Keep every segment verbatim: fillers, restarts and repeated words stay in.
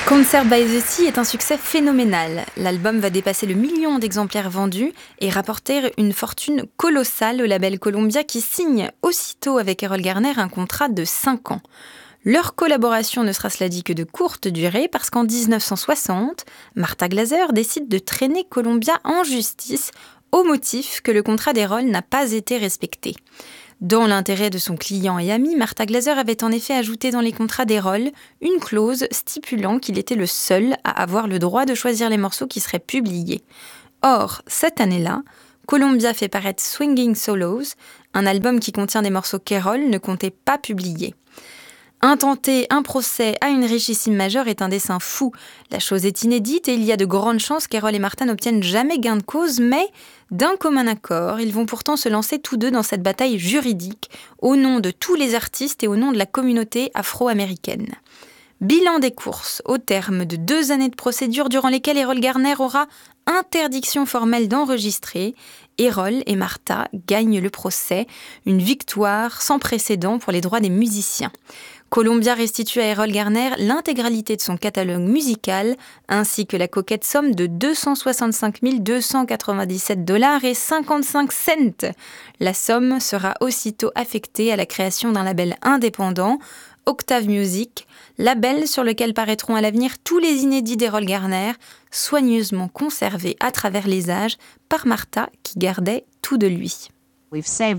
Concert by the Sea est un succès phénoménal. L'album va dépasser le million d'exemplaires vendus et rapporter une fortune colossale au label Columbia qui signe aussitôt avec Erroll Garner un contrat de cinq ans. Leur collaboration ne sera cela dit que de courte durée parce qu'en dix-neuf cent soixante, Martha Glaser décide de traîner Columbia en justice au motif que le contrat d'Erroll n'a pas été respecté. Dans l'intérêt de son client et ami, Martha Glaser avait en effet ajouté dans les contrats d'Erroll une clause stipulant qu'il était le seul à avoir le droit de choisir les morceaux qui seraient publiés. Or, cette année-là, Columbia fait paraître Swinging Solos, un album qui contient des morceaux qu'Erroll ne comptait pas publier. Intenter un procès à une richissime majeure est un dessein fou. La chose est inédite et il y a de grandes chances qu'Erroll et Martha n'obtiennent jamais gain de cause, mais d'un commun accord, ils vont pourtant se lancer tous deux dans cette bataille juridique au nom de tous les artistes et au nom de la communauté afro-américaine. Bilan des courses, au terme de deux années de procédure durant lesquelles Erroll Garner aura interdiction formelle d'enregistrer, Erroll et Martha gagnent le procès, une victoire sans précédent pour les droits des musiciens. Columbia restitue à Erroll Garner l'intégralité de son catalogue musical, ainsi que la coquette somme de deux cent soixante-cinq mille deux cent quatre-vingt-dix-sept dollars et cinquante-cinq cents. La somme sera aussitôt affectée à la création d'un label indépendant, Octave Music, label sur lequel paraîtront à l'avenir tous les inédits d'Erroll Garner, soigneusement conservés à travers les âges par Martha qui gardait tout de lui.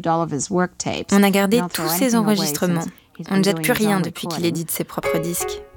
On a gardé tous ses enregistrements. On ne jette plus rien depuis qu'il édite ses propres disques.